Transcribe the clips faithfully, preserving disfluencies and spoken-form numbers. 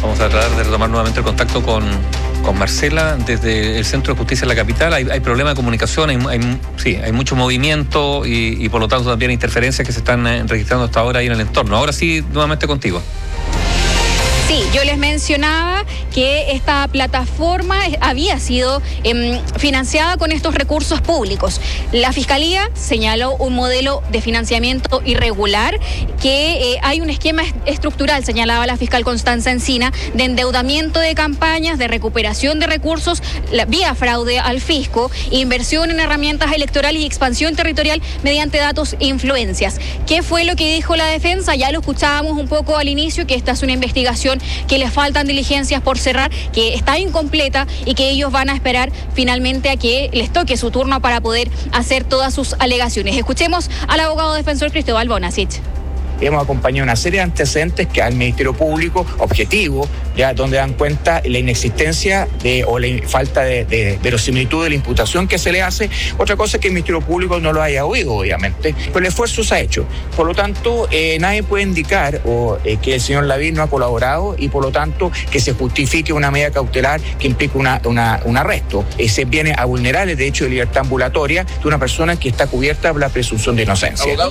Vamos a tratar de retomar nuevamente el contacto con, con Marcela desde el Centro de Justicia de la capital. Hay, hay problema de comunicación, hay, hay, sí, hay mucho movimiento y, y por lo tanto también interferencias que se están eh, registrando hasta ahora ahí en el entorno. Ahora sí, nuevamente contigo. Sí, yo les mencionaba que esta plataforma había sido eh, financiada con estos recursos públicos. La Fiscalía señaló un modelo de financiamiento irregular, que eh, hay un esquema estructural, señalaba la fiscal Constanza Encina, de endeudamiento de campañas, de recuperación de recursos la, vía fraude al fisco, inversión en herramientas electorales y expansión territorial mediante datos e influencias. ¿Qué fue lo que dijo la defensa? Ya lo escuchábamos un poco al inicio, que esta es una investigación que les faltan diligencias por cerrar, que está incompleta y que ellos van a esperar finalmente a que les toque su turno para poder hacer todas sus alegaciones. Escuchemos al abogado defensor Cristóbal Bonasich. Hemos acompañado una serie de antecedentes que al Ministerio Público, objetivo, ya donde dan cuenta la inexistencia de, o la falta de, de verosimilitud de la imputación que se le hace. Otra cosa es que el Ministerio Público no lo haya oído, obviamente, pero el esfuerzo se ha hecho. Por lo tanto, eh, nadie puede indicar o, eh, que el señor Lavín no ha colaborado y por lo tanto que se justifique una medida cautelar que implique una, una, un arresto. Eh, se viene a vulnerar el derecho de libertad ambulatoria de una persona que está cubierta por la presunción de inocencia. ¿Abogado?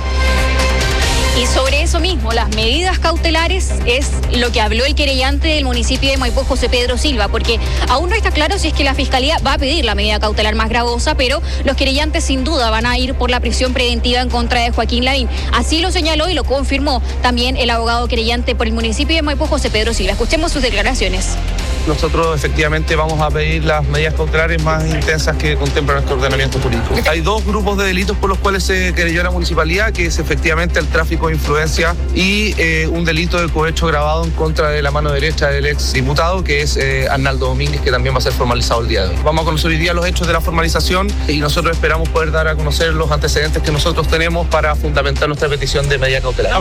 Y sobre eso mismo, las medidas cautelares, es lo que habló el querellante del municipio de Maipú, José Pedro Silva, porque aún no está claro si es que la Fiscalía va a pedir la medida cautelar más gravosa, pero los querellantes sin duda van a ir por la prisión preventiva en contra de Joaquín Lavín. Así lo señaló y lo confirmó también el abogado querellante por el municipio de Maipú, José Pedro Silva. Escuchemos sus declaraciones. Nosotros efectivamente vamos a pedir las medidas cautelares más intensas que contempla nuestro ordenamiento jurídico. Hay dos grupos de delitos por los cuales se querelló la municipalidad, que es efectivamente el tráfico de influencia y eh, un delito de cohecho grabado en contra de la mano derecha del ex diputado, que es eh, Arnaldo Domínguez, que también va a ser formalizado el día de hoy. Vamos a conocer hoy día los hechos de la formalización y nosotros esperamos poder dar a conocer los antecedentes que nosotros tenemos para fundamentar nuestra petición de medida cautelar.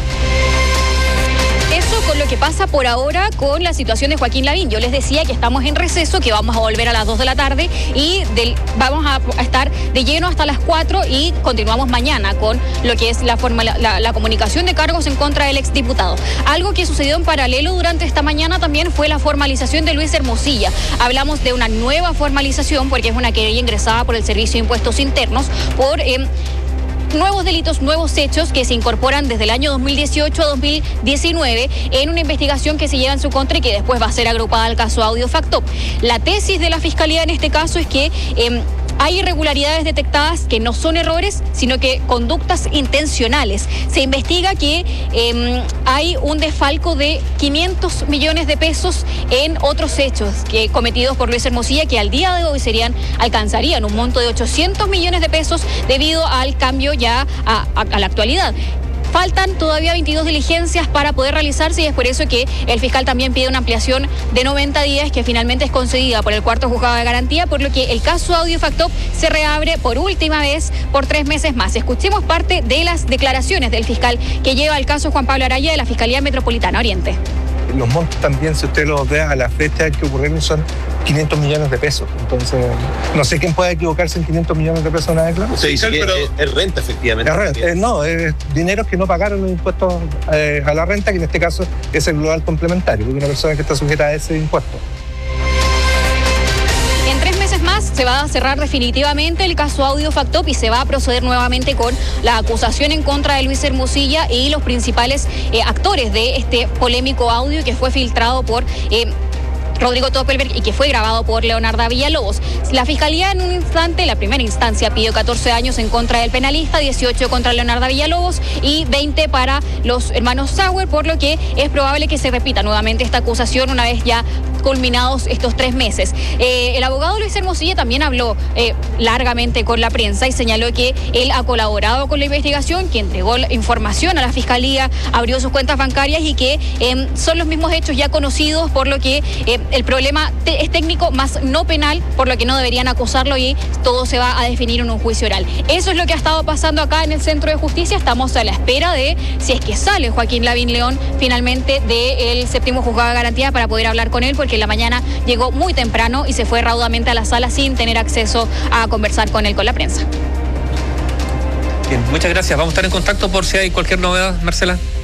Eso con lo que pasa por ahora con la situación de Joaquín Lavín. Yo les decía que estamos en receso, que vamos a volver a las dos de la tarde y del, vamos a, a estar de lleno hasta las cuatro y continuamos mañana con lo que es la, forma, la, la, la comunicación de cargos en contra del exdiputado. Algo que sucedió en paralelo durante esta mañana también fue la formalización de Luis Hermosilla. Hablamos de una nueva formalización porque es una querella ingresada por el Servicio de Impuestos Internos por... Eh, nuevos delitos, nuevos hechos que se incorporan desde el año dos mil dieciocho a dos mil diecinueve en una investigación que se lleva en su contra y que después va a ser agrupada al caso Audio Factop. La tesis de la Fiscalía en este caso es que eh, hay irregularidades detectadas que no son errores, sino que conductas intencionales. Se investiga que eh, hay un desfalco de quinientos millones de pesos en otros hechos que cometidos por Luis Hermosilla, que al día de hoy serían, alcanzarían un monto de ochocientos millones de pesos debido al cambio ya a, a, a la actualidad. Faltan todavía veintidós diligencias para poder realizarse y es por eso que el fiscal también pide una ampliación de noventa días que finalmente es concedida por el cuarto juzgado de garantía, por lo que el caso Audio Factop se reabre por última vez por tres meses más. Escuchemos parte de las declaraciones del fiscal que lleva el caso Juan Pablo Araya de la Fiscalía Metropolitana Oriente. Los montos también, si usted los ve a la fecha que ocurrieron, son quinientos millones de pesos. Entonces, no sé quién puede equivocarse en quinientos millones de pesos en una declaración. Se dice que pero es, es renta, efectivamente. Es renta. Eh, no, es dinero que no pagaron los impuestos eh, a la renta, que en este caso es el global complementario, porque una persona que está sujeta a ese impuesto. En tres meses más se va a cerrar definitivamente el caso Audio Factop y se va a proceder nuevamente con la acusación en contra de Luis Hermosilla y los principales eh, actores de este polémico audio que fue filtrado por... Eh, Rodrigo Toppelberg y que fue grabado por Leonardo Villalobos. La Fiscalía en un instante, la primera instancia, pidió catorce años en contra del penalista, dieciocho contra Leonardo Villalobos y veinte para los hermanos Sauer, por lo que es probable que se repita nuevamente esta acusación una vez ya culminados estos tres meses. Eh, el abogado Luis Hermosilla también habló eh, largamente con la prensa y señaló que él ha colaborado con la investigación, que entregó la información a la Fiscalía, abrió sus cuentas bancarias y que eh, son los mismos hechos ya conocidos, por lo que eh, el problema te- es técnico más no penal, por lo que no deberían acusarlo y todo se va a definir en un juicio oral. Eso es lo que ha estado pasando acá en el Centro de Justicia. Estamos a la espera de si es que sale Joaquín Lavín León finalmente del séptimo juzgado de garantía para poder hablar con él, porque en la mañana llegó muy temprano y se fue raudamente a la sala sin tener acceso a conversar con él con la prensa. Bien, muchas gracias. Vamos a estar en contacto por si hay cualquier novedad, Marcela.